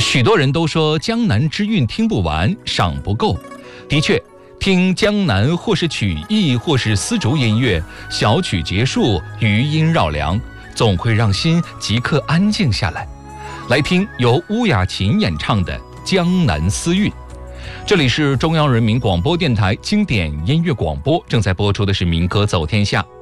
许多人都说江南之韵听不完，赏不够。的确，听江南或是曲艺或是丝竹音乐，小曲结束，余音绕梁，总会让心即刻安静下来。来听由乌雅琴演唱的《江南丝韵》。这里是中央人民广播电台经典音乐广播，正在播出的是民歌走天下，